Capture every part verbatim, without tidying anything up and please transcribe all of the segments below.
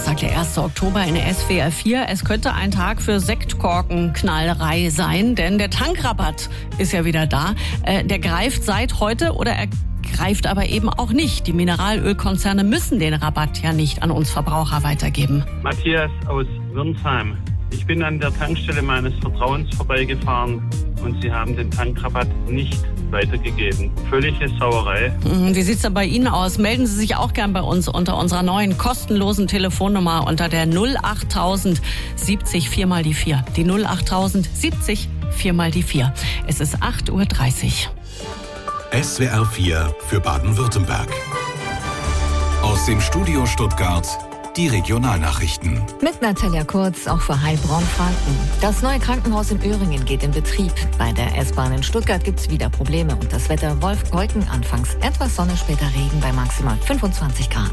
Donnerstag, der erste Oktober in der S W R vier. Es könnte ein Tag für Sektkorkenknallerei sein, denn der Tankrabatt ist ja wieder da. Äh, der greift seit heute oder er greift aber eben auch nicht. Die Mineralölkonzerne müssen den Rabatt ja nicht an uns Verbraucher weitergeben. Matthias aus Wirnsheim. Ich bin an der Tankstelle meines Vertrauens vorbeigefahren und sie haben den Tankrabatt nicht weitergegeben. Völlige Sauerei. Wie sieht's da bei Ihnen aus? Melden Sie sich auch gern bei uns unter unserer neuen kostenlosen Telefonnummer unter der null achttausend siebzig vier mal die vier. Die null achttausend siebzig vier mal die vier. Es ist acht Uhr dreißig. S W R vier für Baden-Württemberg. Aus dem Studio Stuttgart die Regionalnachrichten. Mit Natalia Kurz, auch für Heilbronn-Franken. Das neue Krankenhaus in Öhringen geht in Betrieb. Bei der S-Bahn in Stuttgart gibt es wieder Probleme und das Wetter Wolf Wolken anfangs etwas Sonne, später Regen bei maximal fünfundzwanzig Grad.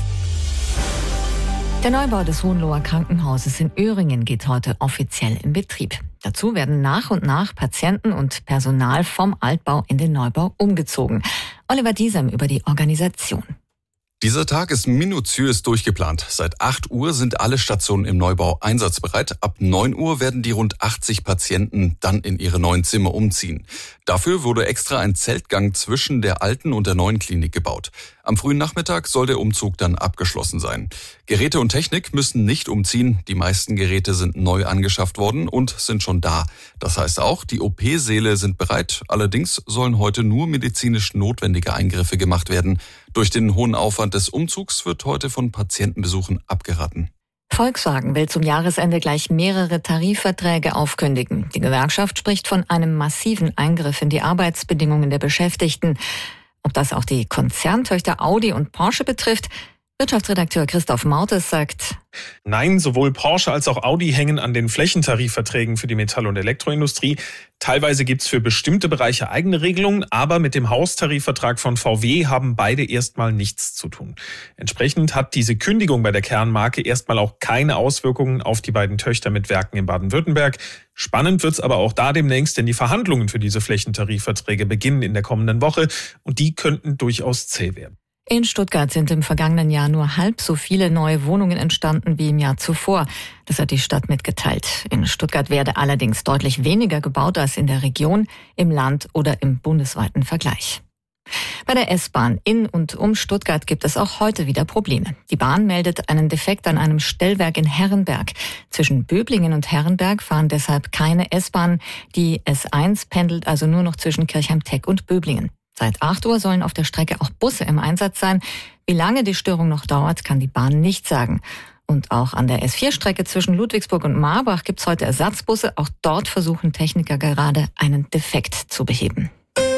Der Neubau des Hohenloher Krankenhauses in Öhringen geht heute offiziell in Betrieb. Dazu werden nach und nach Patienten und Personal vom Altbau in den Neubau umgezogen. Oliver Diesem über die Organisation. Dieser Tag ist minutiös durchgeplant. Seit acht Uhr sind alle Stationen im Neubau einsatzbereit. Ab neun Uhr werden die rund achtzig Patienten dann in ihre neuen Zimmer umziehen. Dafür wurde extra ein Zeltgang zwischen der alten und der neuen Klinik gebaut. Am frühen Nachmittag soll der Umzug dann abgeschlossen sein. Geräte und Technik müssen nicht umziehen. Die meisten Geräte sind neu angeschafft worden und sind schon da. Das heißt auch, die O P-Säle sind bereit. Allerdings sollen heute nur medizinisch notwendige Eingriffe gemacht werden. Durch den hohen Aufwand des Umzugs wird heute von Patientenbesuchen abgeraten. Volkswagen will zum Jahresende gleich mehrere Tarifverträge aufkündigen. Die Gewerkschaft spricht von einem massiven Eingriff in die Arbeitsbedingungen der Beschäftigten. Ob das auch die Konzerntöchter Audi und Porsche betrifft? Wirtschaftsredakteur Christoph Mautes sagt: Nein, sowohl Porsche als auch Audi hängen an den Flächentarifverträgen für die Metall- und Elektroindustrie. Teilweise gibt's für bestimmte Bereiche eigene Regelungen, aber mit dem Haustarifvertrag von V W haben beide erstmal nichts zu tun. Entsprechend hat diese Kündigung bei der Kernmarke erstmal auch keine Auswirkungen auf die beiden Töchter mit Werken in Baden-Württemberg. Spannend wird's aber auch da demnächst, denn die Verhandlungen für diese Flächentarifverträge beginnen in der kommenden Woche und die könnten durchaus zäh werden. In Stuttgart sind im vergangenen Jahr nur halb so viele neue Wohnungen entstanden wie im Jahr zuvor. Das hat die Stadt mitgeteilt. In Stuttgart werde allerdings deutlich weniger gebaut als in der Region, im Land oder im bundesweiten Vergleich. Bei der S-Bahn in und um Stuttgart gibt es auch heute wieder Probleme. Die Bahn meldet einen Defekt an einem Stellwerk in Herrenberg. Zwischen Böblingen und Herrenberg fahren deshalb keine S-Bahnen. Die S eins pendelt also nur noch zwischen Kirchheim-Teck und Böblingen. Seit acht Uhr sollen auf der Strecke auch Busse im Einsatz sein. Wie lange die Störung noch dauert, kann die Bahn nicht sagen. Und auch an der S vier Strecke zwischen Ludwigsburg und Marbach gibt es heute Ersatzbusse. Auch dort versuchen Techniker gerade, einen Defekt zu beheben.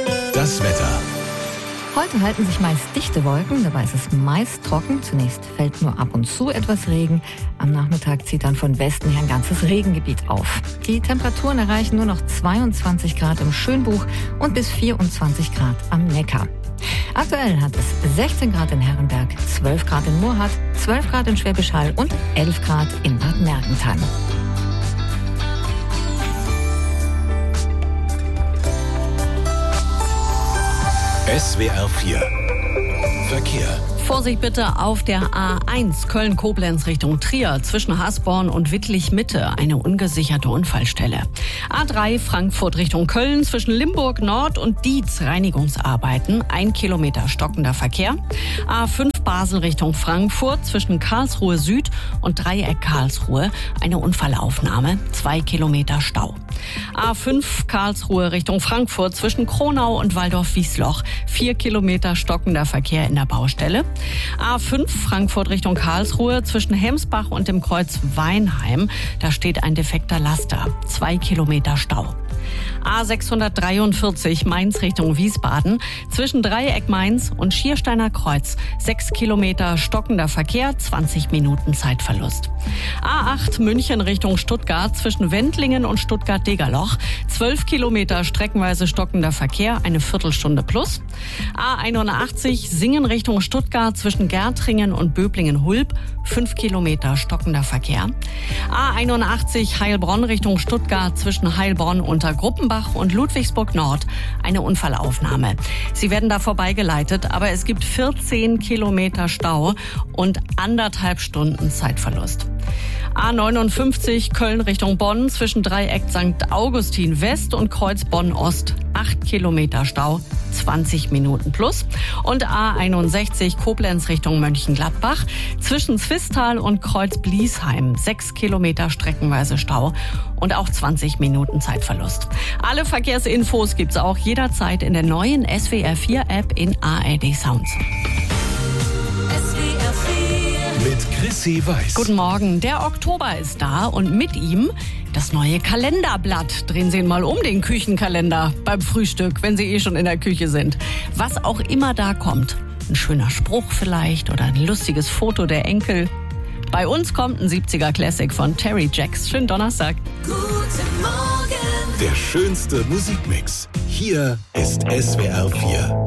Das Wetter. Heute halten sich meist dichte Wolken, dabei ist es meist trocken. Zunächst fällt nur ab und zu etwas Regen. Am Nachmittag zieht dann von Westen her ein ganzes Regengebiet auf. Die Temperaturen erreichen nur noch zweiundzwanzig Grad im Schönbuch und bis vierundzwanzig Grad am Neckar. Aktuell hat es sechzehn Grad in Herrenberg, zwölf Grad in Murrhardt, zwölf Grad in Schwäbisch Hall und elf Grad in Bad Mergentheim. S W R vier Verkehr. Vorsicht bitte auf der A eins Köln-Koblenz Richtung Trier zwischen Hasborn und Wittlich-Mitte, eine ungesicherte Unfallstelle. A drei Frankfurt Richtung Köln zwischen Limburg Nord und Dietz Reinigungsarbeiten, ein Kilometer stockender Verkehr. A fünf Basel Richtung Frankfurt zwischen Karlsruhe Süd und Dreieck Karlsruhe, eine Unfallaufnahme, zwei Kilometer Stau. A fünf Karlsruhe Richtung Frankfurt zwischen Kronau und Waldorf-Wiesloch, vier Kilometer stockender Verkehr in der Baustelle. A fünf Frankfurt Richtung Karlsruhe zwischen Hemsbach und dem Kreuz Weinheim. Da steht ein defekter Laster. Zwei Kilometer Stau. A sechshundertdreiundvierzig Mainz Richtung Wiesbaden zwischen Dreieck Mainz und Schiersteiner Kreuz. Sechs Kilometer stockender Verkehr, zwanzig Minuten Zeitverlust. A acht München Richtung Stuttgart zwischen Wendlingen und Stuttgart-Degerloch. Zwölf Kilometer streckenweise stockender Verkehr, eine Viertelstunde plus. A einundachtzig Singen Richtung Stuttgart zwischen Gärtringen und Böblingen-Hulb. Fünf Kilometer stockender Verkehr. A einundachtzig Heilbronn Richtung Stuttgart zwischen Heilbronn unter Gruppenbach und Ludwigsburg Nord eine Unfallaufnahme. Sie werden da vorbeigeleitet, aber es gibt vierzehn Kilometer Stau und anderthalb Stunden Zeitverlust. A neunundfünfzig Köln Richtung Bonn zwischen Dreieck Sankt Augustin West und Kreuz Bonn Ost. acht Kilometer Stau, zwanzig Minuten plus. Und A einundsechzig Koblenz Richtung Mönchengladbach zwischen Zwistal und Kreuz Bliesheim. sechs Kilometer streckenweise Stau und auch zwanzig Minuten Zeitverlust. Alle Verkehrsinfos gibt's auch jederzeit in der neuen S W R vier App in A R D Sounds. Mit Chrissy Weiß. Guten Morgen. Der Oktober ist da und mit ihm das neue Kalenderblatt. Drehen Sie ihn mal um, den Küchenkalender, beim Frühstück, wenn Sie eh schon in der Küche sind. Was auch immer da kommt. Ein schöner Spruch vielleicht oder ein lustiges Foto der Enkel. Bei uns kommt ein siebziger Classic von Terry Jacks. Schönen Donnerstag. Guten Morgen. Der schönste Musikmix. Hier ist S W R vier.